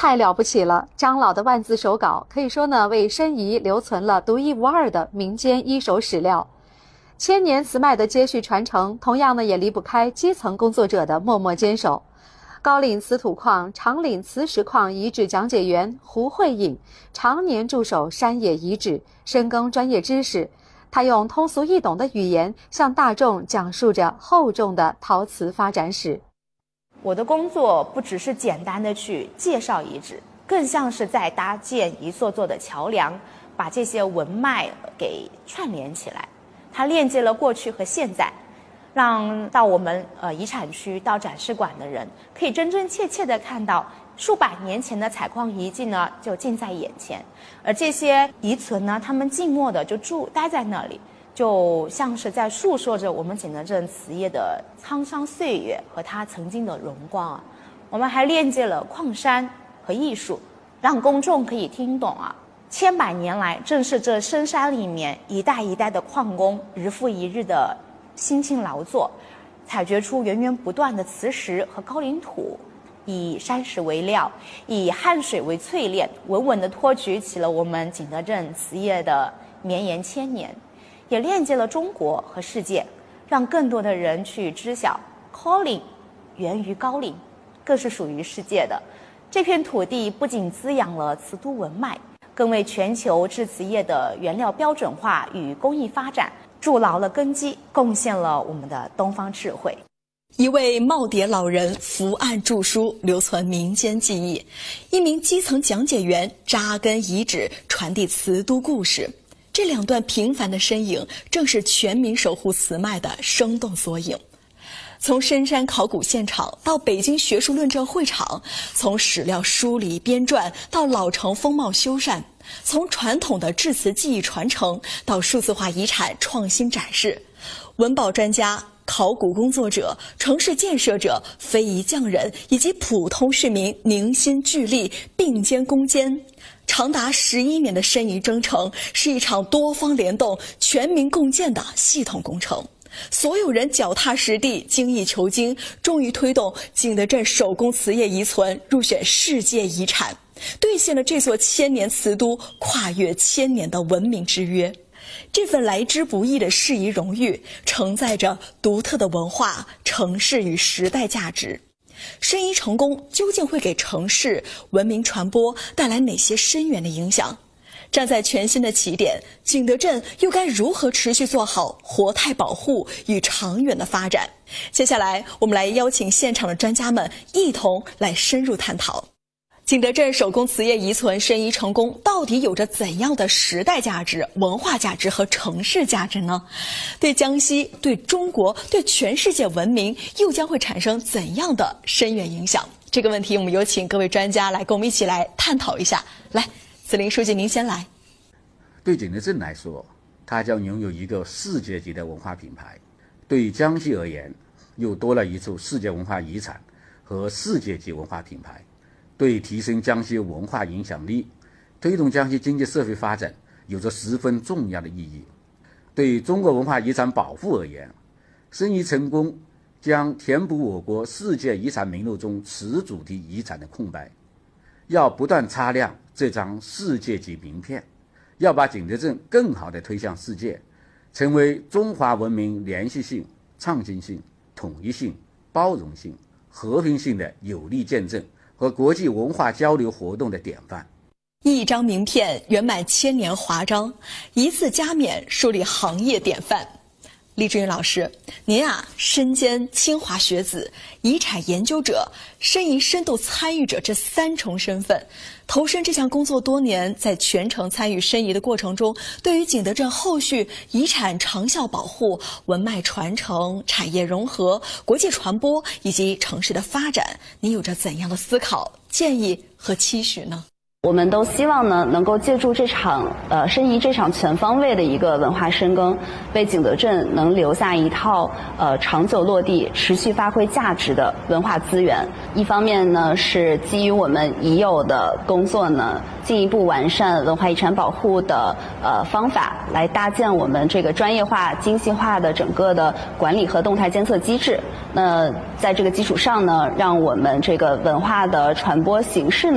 太了不起了！张老的万字手稿可以说呢，为申遗留存了独一无二的民间一手史料。千年瓷脉的接续传承，同样呢也离不开基层工作者的默默坚守。高岭瓷土矿、长岭瓷石矿遗址讲解员胡慧颖常年驻守山野遗址，深耕专业知识。他用通俗易懂的语言向大众讲述着厚重的陶瓷发展史。 我的工作不只是简单的去介绍遗址，更像是在搭建一座座的桥梁，把这些文脉给串联起来。它链接了过去和现在，让到我们遗产区到展示馆的人可以真真切切地看到数百年前的采矿遗迹呢，就近在眼前。而这些遗存呢，他们静默地就待在那里，就像是在诉说着我们景德镇瓷业的沧桑岁月和它曾经的荣光啊。我们还链接了矿山和艺术，让公众可以听懂啊。千百年来，正是这深山里面一代一代的矿工日复一日的辛勤劳作，采掘出源源不断的瓷石和高岭土，以山石为料，以汗水为淬炼，稳稳地托举起了我们景德镇瓷业的绵延千年，也链接了中国和世界，让更多的人去知晓高岭源于高岭，更是属于世界的。这片土地不仅滋养了瓷都文脉，更为全球制瓷业的原料标准化与工艺发展筑牢了根基，贡献了我们的东方智慧。 一位耄耋老人伏案著书，留存民间记忆；一名基层讲解员扎根遗址，传递瓷都故事。这两段平凡的身影，正是全民守护瓷脉的生动缩影。从深山考古现场到北京学术论证会场，从史料梳理编撰到老城风貌修缮，从传统的制瓷技艺传承到数字化遗产创新展示，文保专家、考古工作者、城市建设者、非遗匠人以及普通市民凝心聚力，并肩攻坚。长达11年的申遗征程是一场多方联动、全民共建的系统工程。所有人脚踏实地，精益求精，终于推动景德镇手工瓷业遗存入选世界遗产，兑现了这座千年瓷都跨越千年的文明之约。这份来之不易的世遗荣誉，承载着独特的文化、城市与时代价值。申遗成功究竟会给城市文明传播带来哪些深远的影响？站在全新的起点，景德镇又该如何持续做好活态保护与长远的发展？接下来，我们来邀请现场的专家们一同来深入探讨。景德镇手工瓷业遗存申遗成功到底有着怎样的时代价值、文化价值和城市价值呢？对江西、对中国、对全世界文明又将会产生怎样的深远影响？这个问题我们有请各位专家来跟我们一起来探讨一下。来，子林书记您先来。 对景德镇来说，它将拥有一个世界级的文化品牌；对江西而言，又多了一处世界文化遗产和世界级文化品牌。对提升江西文化影响力、推动江西经济社会发展有着十分重要的意义。对中国文化遗产保护而言，申遗成功将填补我国世界遗产名录中瓷主题遗产的空白，要不断擦亮这张世界级名片，要把景德镇更好地推向世界，成为中华文明连续性、创新性、统一性、包容性、和平性的有力见证和国际文化交流活动的典范。 一张名片圆满千年华章，一次加冕树立行业典范。李志云老师，您身兼清华学子、遗产研究者、申遗深度参与者这3重身份，投身这项工作多年，在全程参与申遗的过程中，对于景德镇后续遗产长效保护、文脉传承、产业融合、国际传播以及城市的发展，您有着怎样的思考、建议和期许呢？ 我们都希望呢，能够借助这场申遗这场全方位的一个文化深耕，为景德镇能留下一套长久落地、持续发挥价值的文化资源。一方面呢，是基于我们已有的工作呢，进一步完善文化遗产保护的方法，来搭建我们这个专业化、精细化的整个的管理和动态监测机制。那在这个基础上呢，让我们这个文化的传播形式呢，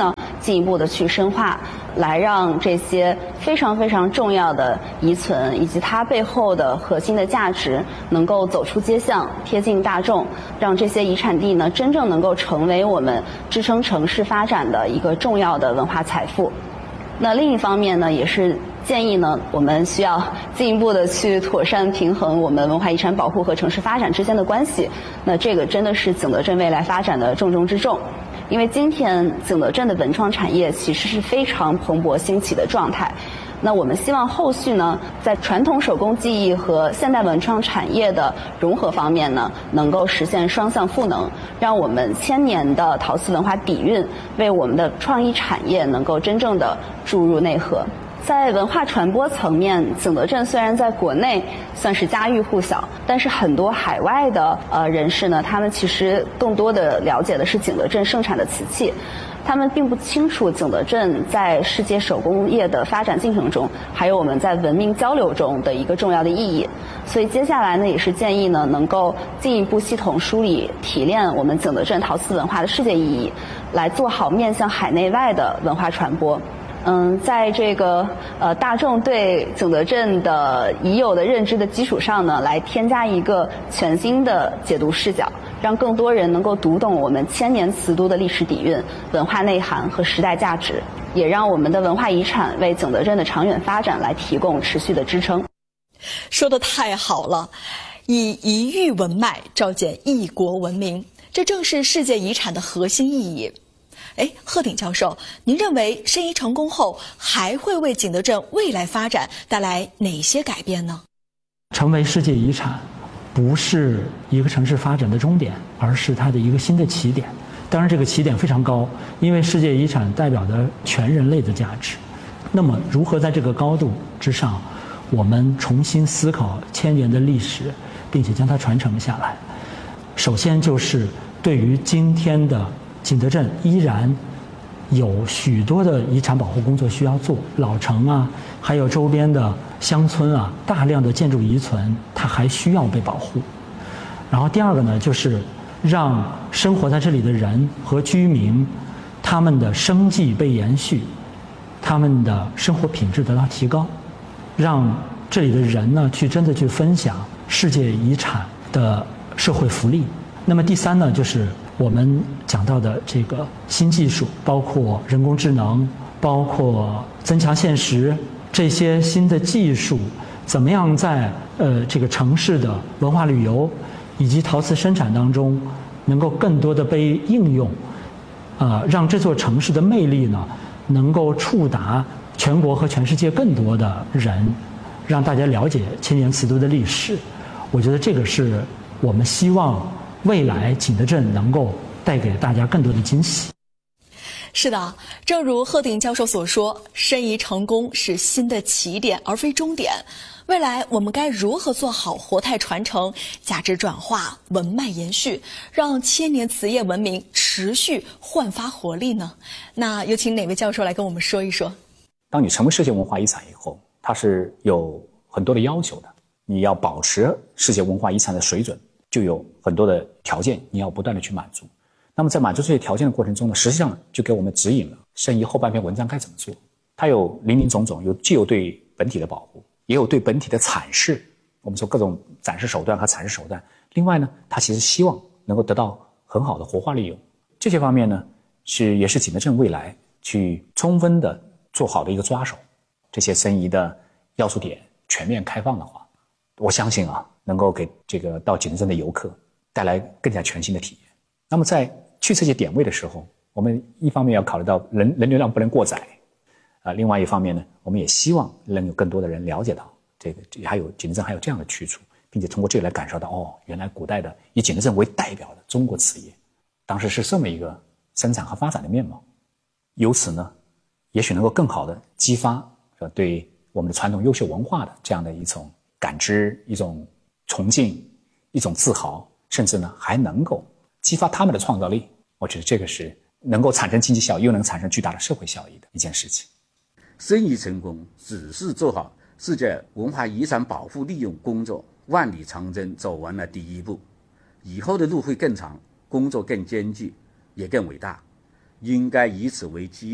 进一步的去深化，来让这些非常非常重要的遗存以及它背后的核心的价值能够走出街巷，贴近大众，让这些遗产地呢真正能够成为我们支撑城市发展的一个重要的文化财富。那另一方面呢，也是建议呢，我们需要进一步的去妥善平衡我们文化遗产保护和城市发展之间的关系。那这个真的是景德镇未来发展的重中之重。因为今天景德镇的文创产业其实是非常蓬勃兴起的状态。那我们希望后续呢，在传统手工技艺和现代文创产业的融合方面呢，能够实现双向赋能，让我们1000年的陶瓷文化底蕴为我们的创意产业能够真正的注入内核。在文化传播层面，景德镇虽然在国内算是家喻户晓，但是很多海外的人士呢，他们其实更多的了解的是景德镇盛产的瓷器，他们并不清楚景德镇在世界手工业的发展进程中，还有我们在文明交流中的一个重要的意义。所以接下来呢，也是建议呢，能够进一步系统梳理提炼我们景德镇陶瓷文化的世界意义，来做好面向海内外的文化传播。在这个大众对景德镇的已有的认知的基础上呢，来添加一个全新的解读视角，让更多人能够读懂我们1000年瓷都的历史底蕴、文化内涵和时代价值，也让我们的文化遗产为景德镇的长远发展来提供持续的支撑。 说得太好了，以一域文脉照见异国文明，这正是世界遗产的核心意义。贺鼎教授，您认为申遗成功后还会为景德镇未来发展带来哪些改变呢？ 成为世界遗产不是一个城市发展的终点，而是它的一个新的起点。当然这个起点非常高，因为世界遗产代表的全人类的价值。那么如何在这个高度之上，我们重新思考1000年的历史，并且将它传承下来？首先就是对于今天的景德镇依然有许多的遗产保护工作需要做，老城啊，还有周边的乡村啊，大量的建筑遗存，它还需要被保护。然后第二个呢，就是让生活在这里的人和居民，他们的生计被延续，他们的生活品质得到提高，让这里的人呢真的去分享世界遗产的社会福利。那么第三呢，就是我们讲到的这个新技术，包括人工智能，包括增强现实，这些新的技术怎么样在这个城市的文化旅游以及陶瓷生产当中能够更多的被应用，让这座城市的魅力呢能够触达全国和全世界更多的人，让大家了解1000年瓷都的历史。我觉得这个是我们希望未来景德镇能够带给大家更多的惊喜。 是的，正如贺鼎教授所说，申遗成功是新的起点而非终点。未来我们该如何做好活态传承、价值转化、文脉延续，让1000年瓷业文明持续焕发活力呢？那有请哪位教授来跟我们说一说。 当你成为世界文化遗产以后，它是有很多的要求的，你要保持世界文化遗产的水准，就有很多的条件你要不断的去满足。那么在满足这些条件的过程中呢，实际上就给我们指引了申遗后半篇文章该怎么做。它有林林总总，既有对本体的保护，也有对本体的阐释，我们说各种展示手段和阐释手段。另外呢，它其实希望能够得到很好的活化利用。这些方面呢，也是景德镇未来去充分的做好的一个抓手。这些申遗的要素点全面开放的话，我相信能够给这个到景德镇的游客带来更加全新的体验。那么在去这些点位的时候，我们一方面要考虑到人流量不能过载，另外一方面呢，我们也希望能有更多的人了解到这个还有景德镇还有这样的去处，并且通过这个来感受到原来古代的以景德镇为代表的中国瓷业当时是这么一个生产和发展的面貌。由此呢，也许能够更好的激发对我们的传统优秀文化的这样的一种感知、一种崇敬、一种自豪，甚至呢还能够激发他们的创造力。我觉得这个是能够产生经济效益又能产生巨大的社会效益的一件事情。 申遗成功只是做好世界文化遗产保护利用工作万里长征走完了第一步，以后的路会更长，工作更艰巨也更伟大，应该以此为基